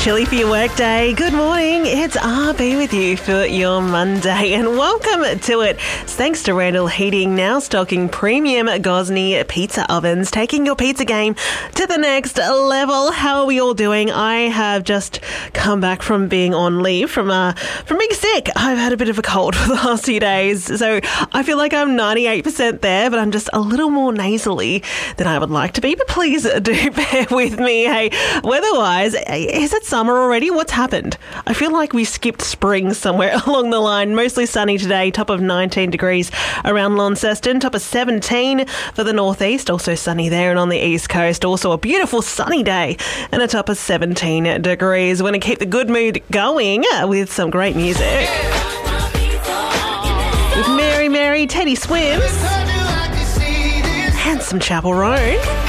Chilly for your workday. Good morning. It's RB with you for your Monday, and welcome to it. Thanks to Randall Heating, now stocking premium Gosney pizza ovens, taking your pizza game to the next level. How are we all doing? I have just come back from being on leave from being sick. I've had a bit of a cold for the last few days, so I feel like I'm 98% there, but I'm just a little more nasally than I would like to be. But please do bear with me. Hey, weather-wise, is it summer already? What's happened? I feel like we skipped spring somewhere along the line. Mostly sunny today, top of 19 degrees around Launceston, top of 17 for the northeast, also sunny there, and on the east coast, also a beautiful sunny day and a top of 17 degrees. We're going to keep the good mood going with some great music. With Mary Mary, Teddy Swims, and some Chapel Roan.